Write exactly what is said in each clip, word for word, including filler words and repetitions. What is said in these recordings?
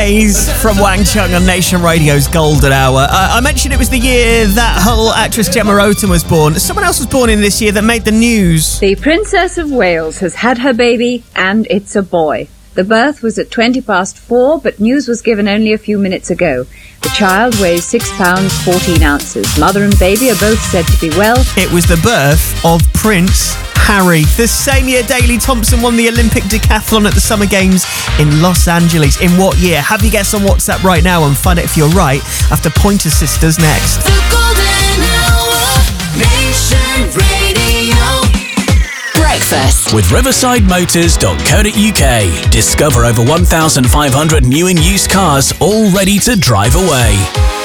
Maze from Wang Chung on Nation Radio's Golden Hour. Uh, I mentioned it was the year that Hull actress Gemma Roten was born. Someone else was born in this year that made the news. The Princess of Wales has had her baby, and it's a boy. The birth was at twenty past four, but news was given only a few minutes ago. The child weighs six pounds fourteen ounces. Mother and baby are both said to be well. It was the birth of Prince Harry. The same year Daley Thompson won the Olympic decathlon at the Summer Games in Los Angeles. In what year? Have your guess on WhatsApp right now and find out if you're right after Pointer Sisters next. The Golden Hour, Nation Radio. Breakfast with riverside motors dot co dot uk. Discover over one thousand five hundred new and used cars all ready to drive away.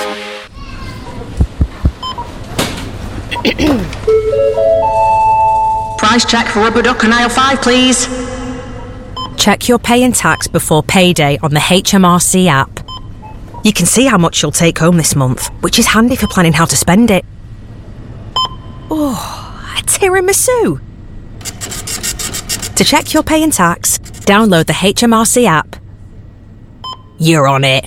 Price check for rubber duck on aisle five, please. Check your pay and tax before payday on the H M R C app. You can see how much you'll take home this month, which is handy for planning how to spend it. Oh, a tiramisu. To check your pay and tax, download the H M R C app. You're on it.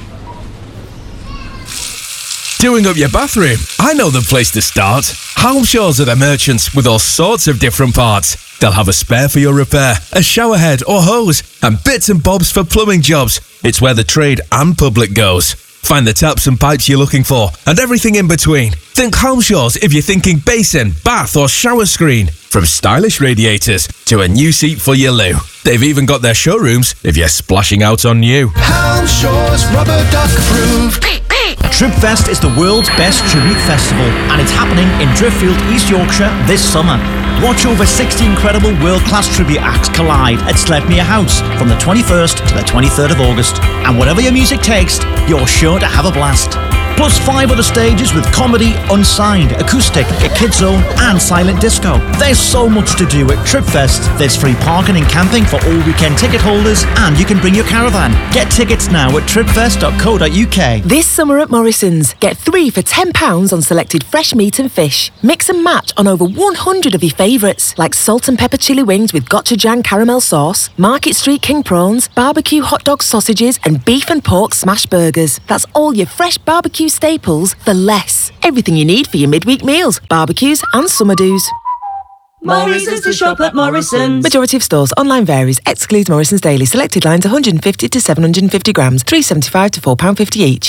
Doing up your bathroom? I know the place to start. Homeshaw's are the merchants with all sorts of different parts. They'll have a spare for your repair, a shower head or hose, and bits and bobs for plumbing jobs. It's where the trade and public goes. Find the taps and pipes you're looking for, and everything in between. Think Homeshaw's if you're thinking basin, bath or shower screen. From stylish radiators to a new seat for your loo. They've even got their showrooms if you're splashing out on new. Homeshaw's rubber duck approved. Tribfest is the world's best tribute festival, and it's happening in Driffield, East Yorkshire this summer. Watch over sixty incredible world-class tribute acts collide at Sledmere House from the twenty-first to the twenty-third of August. And whatever your music takes, you're sure to have a blast. Plus five other stages with comedy, unsigned, acoustic, a kids zone and silent disco. There's so much to do at Tribfest. There's free parking and camping for all weekend ticket holders, and you can bring your caravan. Get tickets now at tribfest dot co dot uk. This summer at Morrison's, get three for ten pounds on selected fresh meat and fish. Mix and match on over one hundred of your favourites, like salt and pepper chili wings with gochujang caramel sauce, Market Street king prawns, barbecue hot dog sausages and beef and pork smash burgers. That's all your fresh barbecue staples for less. Everything you need for your midweek meals, barbecues and summer do's. Morrison's to shop at Morrison's. Majority of stores. Online varies. Excludes Morrison's Daily. Selected lines one hundred fifty to seven hundred fifty grams. three pounds seventy-five to four pounds fifty each.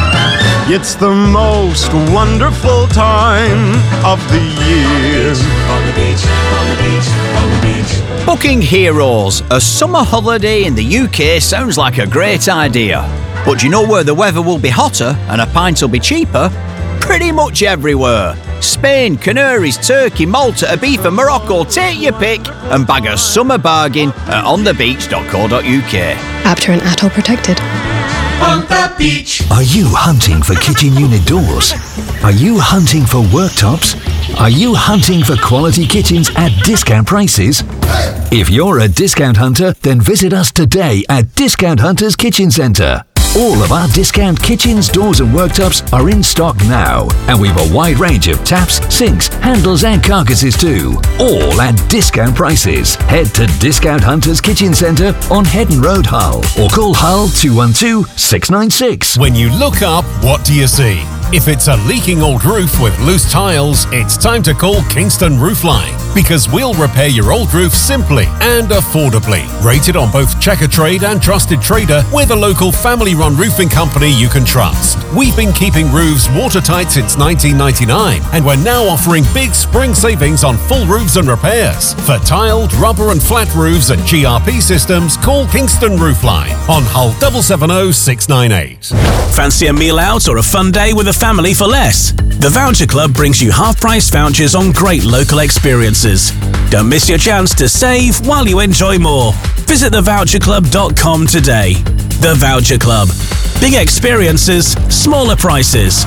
It's the most wonderful time of the year. On the beach, on the beach, on the beach. Booking Heroes. A summer holiday in the U K sounds like a great idea. But do you know where the weather will be hotter and a pint will be cheaper? Pretty much everywhere. Spain, Canaries, Turkey, Malta, Ibiza, Morocco. Take your pick and bag a summer bargain at on the beach dot co dot uk. Apter and A T O protected. On the beach. Are you hunting for kitchen unit doors? Are you hunting for worktops? Are you hunting for quality kitchens at discount prices? If you're a discount hunter, then visit us today at Discount Hunters Kitchen Centre. All of our discount kitchens, doors and worktops are in stock now, and we've a wide range of taps, sinks, handles and carcasses too, all at discount prices. Head to Discount Hunters Kitchen Centre on Headon Road, Hull, or call Hull two one two, six nine six. When you look up, what do you see? If it's a leaking old roof with loose tiles, it's time to call Kingston Roofline, because we'll repair your old roof simply and affordably. Rated on both Checkatrade and Trusted Trader, we're the local family-run roofing company you can trust. We've been keeping roofs watertight since nineteen ninety-nine, and we're now offering big spring savings on full roofs and repairs. For tiled, rubber and flat roofs and G R P systems, call Kingston Roofline on Hull seven seven zero six nine eight. Fancy a meal out or a fun day with a family for less? The Voucher Club brings you half-price vouchers on great local experiences. Don't miss your chance to save while you enjoy more. Visit the voucher club dot com today. The Voucher Club. Big experiences, smaller prices.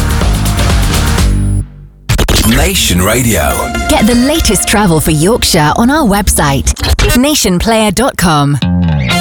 Nation Radio. Get the latest travel for Yorkshire on our website, nation player dot com.